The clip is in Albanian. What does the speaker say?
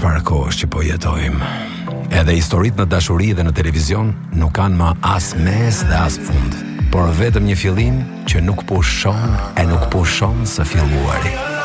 çfarë kohësh që po jetojmë. Edhe historitë në dashuri dhe në televizion nuk kanë më as mes dhe as fund, por vetëm një fillim që nuk pushon e nuk pushon së filluari.